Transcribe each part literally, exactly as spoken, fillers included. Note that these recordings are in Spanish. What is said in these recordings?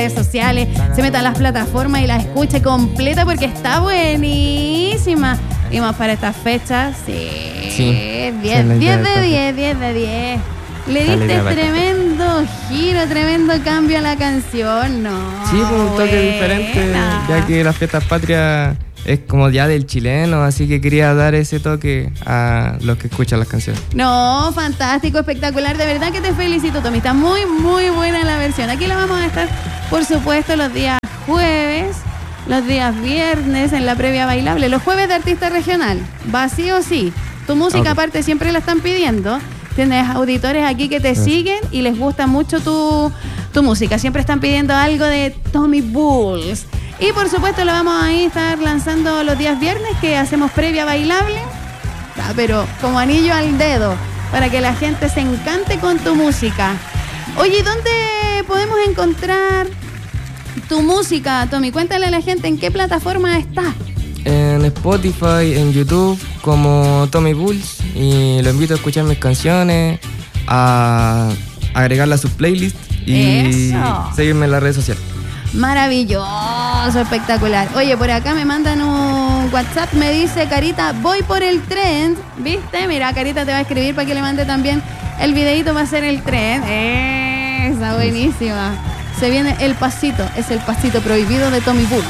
redes sociales, se meta a las plataformas y la escuche completa porque está buenísima. Y más para estas fechas, sí, sí diez de diez, diez de diez. Le diste tremendo giro, tremendo cambio a la canción, ¿no? Sí, pues un toque buena. Diferente, ya que las fiestas patrias es como ya del chileno, así que quería dar ese toque a los que escuchan las canciones. No, fantástico, espectacular, de verdad que te felicito, Tommy, está muy, muy buena la versión. Aquí la vamos a estar, por supuesto, los días jueves, los días viernes en la previa bailable, los jueves de artista regional, va sí o sí. Tu música okay. Aparte siempre la están pidiendo. Tienes auditores aquí que te Gracias. Siguen y les gusta mucho tu, tu música. Siempre están pidiendo algo de Tommy Bulls. Y por supuesto lo vamos a estar lanzando los días viernes que hacemos previa bailable. Ah, pero como anillo al dedo, para que la gente se encante con tu música. Oye, ¿dónde podemos encontrar tu música, Tommy? Cuéntale a la gente en qué plataforma está. En Spotify, en YouTube, como Tommy Bulls. Y lo invito a escuchar mis canciones, a agregarla a sus playlists y Eso. Seguirme en las redes sociales. Maravilloso, espectacular. Oye, por acá me mandan un WhatsApp, me dice Carita, voy por el trend. ¿Viste? Mira, Carita te va a escribir para que le mande también el videito, va a ser el trend. Esa, buenísima. Se viene el pasito, es el pasito prohibido de Tommy Bulls.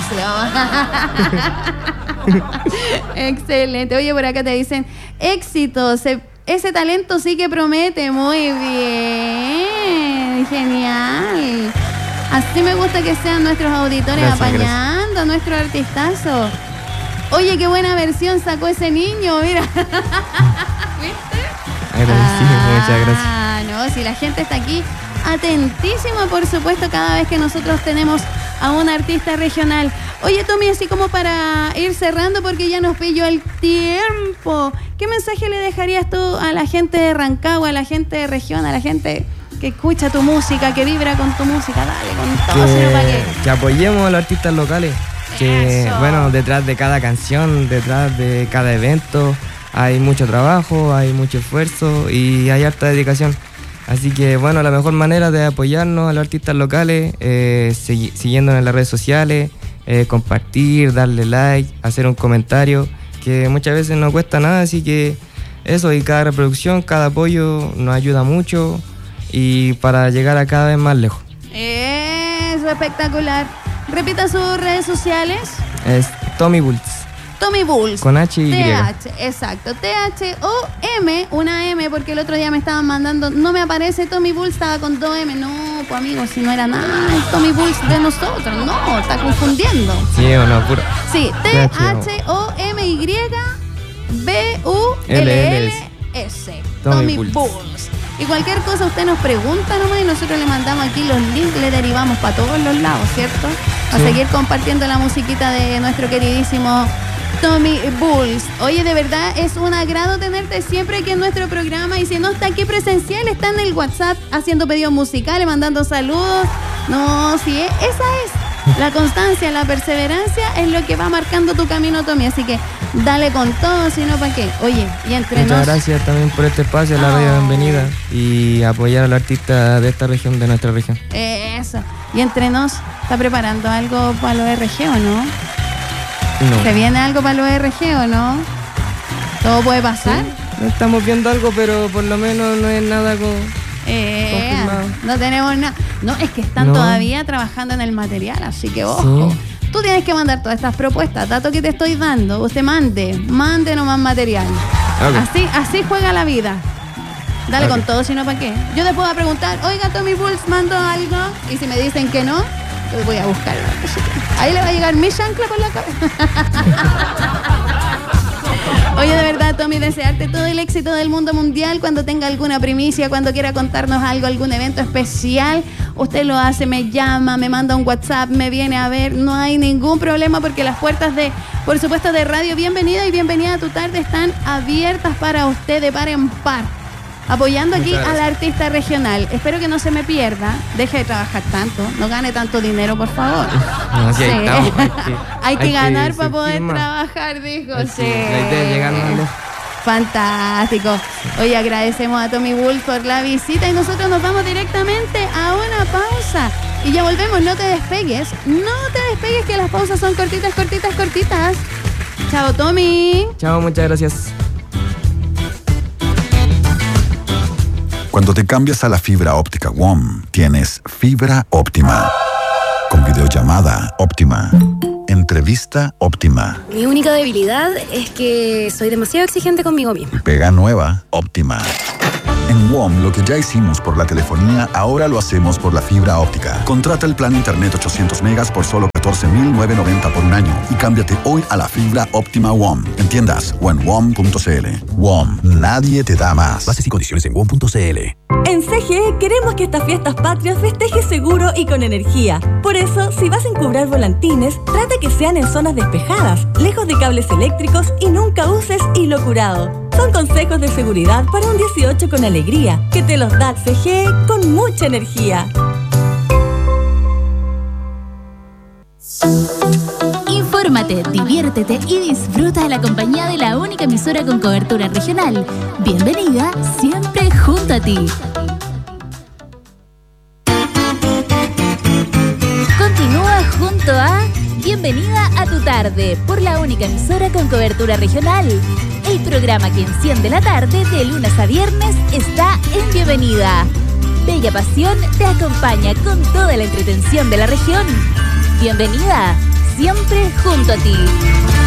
Excelente. Oye, por acá te dicen, éxito, se, ese talento sí que promete. Muy bien, genial. Así me gusta que sean nuestros auditores gracias, apañando gracias. A nuestro artistazo. Oye, qué buena versión sacó ese niño, mira. ¿Viste? Ah, muchas gracias. Ah, no, si la gente está aquí atentísima, por supuesto, cada vez que nosotros tenemos a un artista regional. Oye, Tommy, así como para ir cerrando, porque ya nos pilló el tiempo, ¿qué mensaje le dejarías tú a la gente de Rancagua, a la gente de región, a la gente que escucha tu música, que vibra con tu música? Dale, con todo, que, sino para qué. Que apoyemos a los artistas locales. Que, Eso. Bueno, detrás de cada canción, detrás de cada evento, hay mucho trabajo, hay mucho esfuerzo y hay harta dedicación. Así que, bueno, la mejor manera de apoyarnos a los artistas locales, eh, segui- siguiéndonos en las redes sociales, eh, compartir, darle like, hacer un comentario, que muchas veces no cuesta nada, así que eso, y cada reproducción, cada apoyo nos ayuda mucho y para llegar a cada vez más lejos. Eso, espectacular. Repita sus redes sociales. Es Tommy Bulls. Tommy Bulls. Con H y T H, exacto. T H O M, una M, porque el otro día me estaban mandando, no me aparece Tommy Bulls, estaba con dos M. No, pues amigos, si no era nada, el Tommy Bulls de nosotros. No, está confundiendo. Sí o no, puro. Sí, T H O M Y B U L L S. Tommy Bulls. Bulls. Y cualquier cosa usted nos pregunta nomás y nosotros le mandamos aquí los links, le derivamos para todos los lados, ¿cierto? A sí. Seguir compartiendo la musiquita de nuestro queridísimo Tommy Bulls. Oye, de verdad es un agrado tenerte siempre aquí en nuestro programa, y si no está aquí presencial, está en el WhatsApp haciendo pedidos musicales, mandando saludos. No, sí, esa es la constancia, la perseverancia es lo que va marcando tu camino, Tommy, así que dale con todo, si no, ¿para qué? Oye, y entre Muchas nos... gracias también por este espacio, la radio bienvenida, y apoyar a los artistas de esta región, de nuestra región. Eso, y entre nos, ¿está preparando algo para los R G o no? No. ¿Se viene algo para los R G o no? ¿Todo puede pasar? Sí, estamos viendo algo, pero por lo menos no es nada con, eh, confirmado. No tenemos nada. No, es que están no. todavía trabajando en el material, así que ojo. Sí. Tú tienes que mandar todas estas propuestas, datos que te estoy dando. Usted mande, mande nomás material. Okay. Así, así juega la vida. Dale okay. con todo, si no, ¿para qué? Yo te puedo preguntar, oiga, Tommy Bulls, mando algo, y si me dicen que no, yo voy a buscarlo. Ahí le va a llegar mi chancla por la cabeza. Oye, de verdad, Tommy, desearte todo el éxito del mundo mundial. Cuando tenga alguna primicia, cuando quiera contarnos algo, algún evento especial, usted lo hace, me llama, me manda un WhatsApp, me viene a ver. No hay ningún problema, porque las puertas de, por supuesto, de Radio Bienvenida y Bienvenida a tu Tarde están abiertas para usted de par en par, apoyando aquí al artista regional. Espero que no se me pierda, deje de trabajar tanto, no gane tanto dinero, por favor. No, sí, sí. Ahí estamos, hay que, hay que hay ganar que para poder más. trabajar, dijo. Hay sí. Que, la idea es llegar más lejos. Fantástico. Oye, agradecemos a Tommy Bulls por la visita y nosotros nos vamos directamente a una pausa. Y ya volvemos, no te despegues. No te despegues, que las pausas son cortitas, cortitas, cortitas. Chao, Tommy. Chao, muchas gracias. Cuando te cambias a la fibra óptica W O M, tienes fibra óptima. Con videollamada óptima. Entrevista óptima. Mi única debilidad es que soy demasiado exigente conmigo misma. Pega nueva óptima. En W O M, lo que ya hicimos por la telefonía, ahora lo hacemos por la fibra óptica. Contrata el plan Internet ochocientos megas por solo catorce mil novecientos noventa por un año y cámbiate hoy a la fibra óptima W O M. En tiendas o en W O M punto c l. W O M, nadie te da más. Bases y condiciones en W O M punto c l. En C G E queremos que estas fiestas patrias festejes seguro y con energía. Por eso, si vas a encubrar volantines, trata que sean en zonas despejadas, lejos de cables eléctricos y nunca uses hilo curado. Son consejos de seguridad para un dieciocho con alegría, que te los da C G E con mucha energía. Infórmate, diviértete y disfruta de la compañía de la única emisora con cobertura regional. Bienvenida, siempre junto a ti. Continúa junto a Bienvenida a tu tarde, por la única emisora con cobertura regional. El programa que enciende la tarde de lunes a viernes está en Bienvenida. Bella Pasión te acompaña con toda la entretención de la región. Bienvenida, siempre junto a ti.